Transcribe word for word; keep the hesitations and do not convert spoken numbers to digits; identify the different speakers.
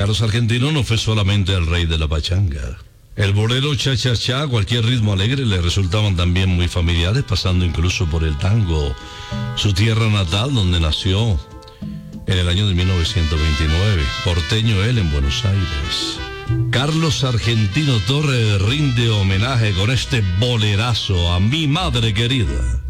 Speaker 1: Carlos Argentino no fue solamente el rey de la pachanga. El bolero, cha-cha-cha, cualquier ritmo alegre le resultaban también muy familiares, pasando incluso por el tango, su tierra natal donde nació en el año de mil novecientos veintinueve, porteño él en Buenos Aires. Carlos Argentino Torres rinde homenaje con este bolerazo a mi madre querida.